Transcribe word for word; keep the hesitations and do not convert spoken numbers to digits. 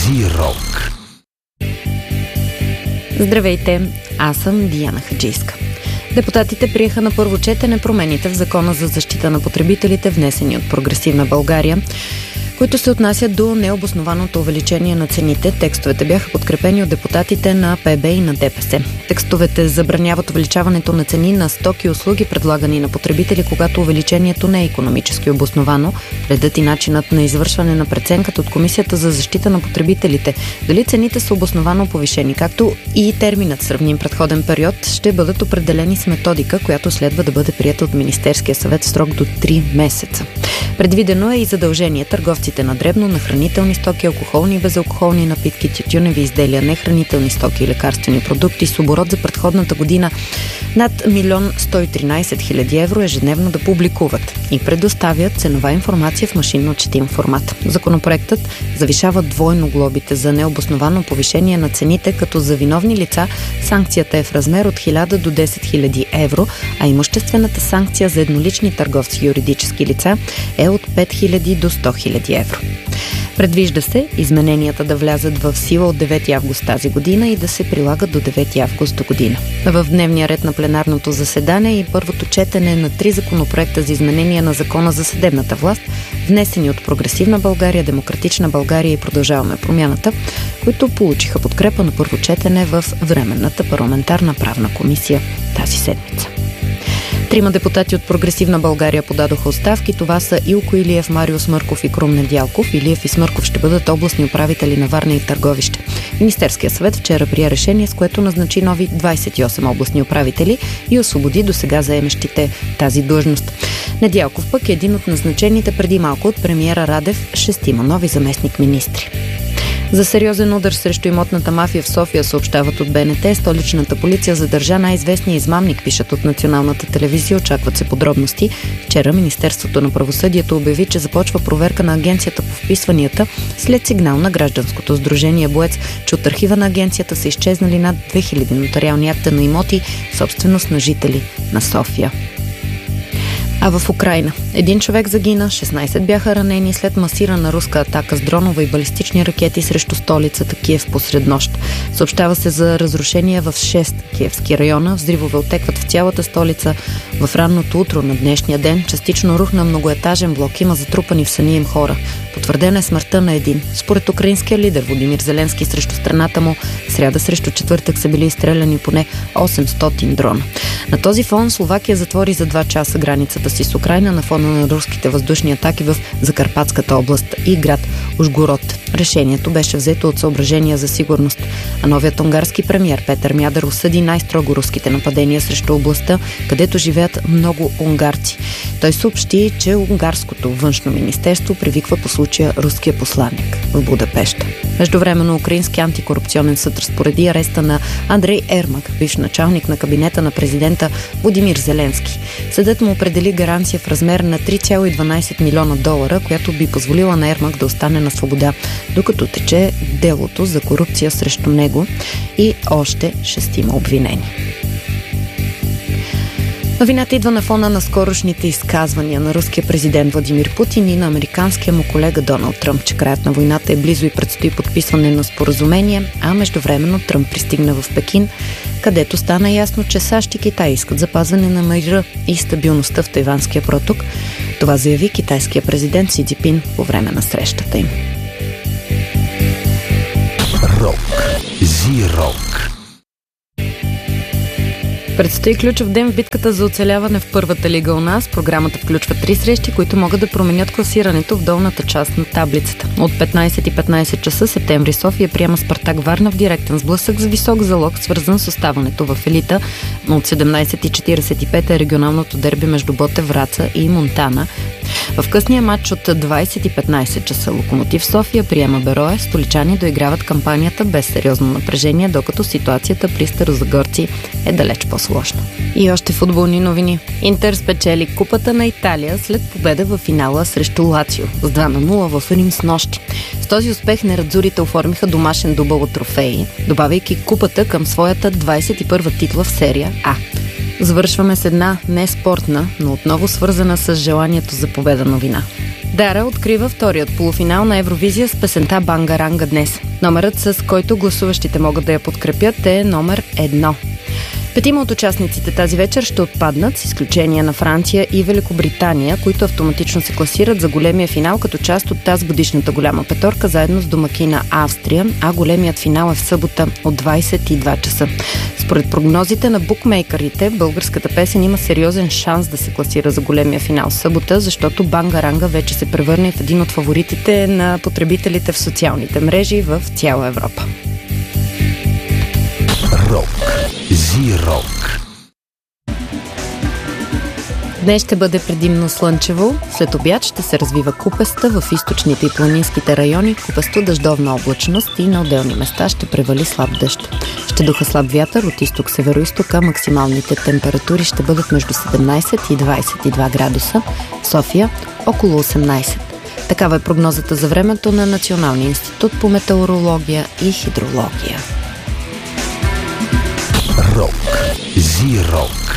Зирок. Здравейте, аз съм Диана Хаджийска. Депутатите приеха на първо четене промените в Закона за защита на потребителите, внесени от Прогресивна България, които се отнасят до необоснованото увеличение на цените. Текстовете бяха подкрепени от депутатите на П Б и на Д П С. Текстовете забраняват увеличаването на цени на стоки и услуги, предлагани на потребители, когато увеличението не е икономически обосновано. Редът и начинът на извършване на преценката от Комисията за защита на потребителите дали цените са обосновано повишени, както и терминът сравним предходен период, ще бъдат определени с методика, която следва да бъде приета от Министерския съвет в срок до три месеца. Предвидено е и задължение търговците на дребно на хранителни стоки, алкохолни и безалкохолни напитки, тютюневи изделия, нехранителни стоки и лекарствени продукти с оборот за предходната година над милион сто и тринадесет хиляди евро ежедневно да публикуват и предоставят ценова информация в машинно четим формат. Законопроектът завишава двойно глобите за необосновано повишение на цените, като за виновни лица санкцията е в размер от хиляда до десет хиляди евро, а имуществената санкция за еднолични търговци и юридически лица е от пет хиляди до сто хиляди евро. Предвижда се измененията да влязат в сила от девети август тази година и да се прилагат до девети август до година. В дневния ред на пленарното заседание и първото четене на три законопроекта за изменение на Закона за съдебната власт, внесени от Прогресивна България, Демократична България и Продължаваме промяната, които получиха подкрепа на първо четене в Временната парламентарна правна комисия тази седмица. Трима депутати от Прогресивна България подадоха оставки. Това са Илко Илиев, Марио Смърков и Крум Недялков. Илиев и Смърков ще бъдат областни управители на Варна и Търговище. Министерският съвет вчера прие решение, с което назначи нови двадесет и осем областни управители и освободи досега заемащите тази длъжност. Недялков пък е един от назначените преди малко от премиера Радев шестима нови заместник-министри. За сериозен удар срещу имотната мафия в София, съобщават от Б Н Т. Столичната полиция задържа най-известния измамник, пишат от Националната телевизия, очакват се подробности. Вчера Министерството на правосъдието обяви, че започва проверка на агенцията по вписванията след сигнал на гражданското сдружение Боец, че от архива на агенцията са изчезнали над две хиляди нотариални акта на имоти, собственост на жители на София. А в Украйна един човек загина, шестнадесет бяха ранени след масирана руска атака с дронова и балистични ракети срещу столицата Киев посред нощ. Съобщава се за разрушения в шест киевски района. Взривове отекват в цялата столица. В ранното утро на днешния ден частично рухна многоетажен блок. Има затрупани в съня им хора. Потвърдена е смъртта на един. Според украинския лидер Володимир Зеленски, срещу страната му сряда срещу четвъртък са били изстреляни поне осемстотин дрона. На този фон Словакия затвори за два часа границата си с Украйна на фона на руските въздушни атаки в Закарпатската област и град Ужгород. Решението беше взето от съображения за сигурност, а новият унгарски премиер Петър Мядър осъди най-строго руските нападения срещу областта, където живеят много унгарци. Той съобщи, че унгарското външно министерство привиква по случая руския посланник в Будапеща. Междувременно украински антикорупционен съд разпореди ареста на Андрей Ермак, бивш началник на кабинета на президента Владимир Зеленски. Съдът му определи гаранция в размер на три цяло и дванадесет милиона долара, която би позволила на Ермак да остане на свобода, докато тече делото за корупция срещу него и още шестима обвинени. Новината идва на фона на скорошните изказвания на руския президент Владимир Путин и на американския му колега Доналд Тръмп, че краят на войната е близо и предстои подписване на споразумение, а междувременно Тръмп пристигна в Пекин, където стана ясно, че САЩ и Китай искат запазване на мира и стабилността в Тайванския проток. Това заяви китайския президент Си Цзинпин по време на срещата им. Рок. Зирок. Предстои ключов ден в битката за оцеляване в първата лига у нас. Програмата включва три срещи, които могат да променят класирането в долната част на таблицата. От петнадесет и петнадесет часа Септември София приема Спартак Варна в директен сблъсък с висок залог, свързан с оставането в елита. От седемнадесет и четиридесет и пет е регионалното дерби между Ботев Враца и Монтана. В късния матч от двадесет и петнадесет часа Локомотив София приема Берое. Столичани доиграват кампанията без сериозно напрежение, докато ситуацията при старозагорци е далеч по-сложна. И още футболни новини. Интер спечели Купата на Италия след победа в финала срещу Лацио с два на нула в Рим с нощи. С този успех нерадзурите оформиха домашен дубъл от трофеи, добавяйки Купата към своята двадесет и първа титла в серия А. Завършваме с една не спортна, но отново свързана с желанието за победа новина. Дара открива вторият полуфинал на Евровизия с песента Бангаранга днес. Номерът, с който гласуващите могат да я подкрепят, е номер едно. Петима от участниците тази вечер ще отпаднат, с изключение на Франция и Великобритания, които автоматично се класират за големия финал като част от тази годишната голяма петорка, заедно с домакина Австрия, а големият финал е в събота от двайсет и два часа. Според прогнозите на букмейкърите, българската песен има сериозен шанс да се класира за големия финал в събота, защото Бангаранга вече се превърне в един от фаворитите на потребителите в социалните мрежи в цяла Европа. Рок. Зи-рок. Днес ще бъде предимно слънчево, след обяд ще се развива купеста в източните и планинските райони, купесто дъждовна облачност и на отделни места ще превали слаб дъжд. Ще духа слаб вятър от изток-североизток, а максималните температури ще бъдат между седемнайсет и двайсет и два градуса, в София около осемнайсет. Такава е прогнозата за времето на Националния институт по метеорология и хидрология. Рок. Зи-рок.